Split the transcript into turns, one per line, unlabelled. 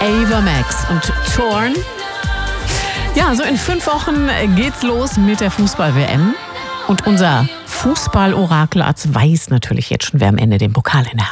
Ava Max und Torn. Ja, so in 5 Wochen geht's los mit der Fußball-WM. Und unser Fußball-Orakel weiß natürlich jetzt schon, wer am Ende den Pokal in der Hand hat.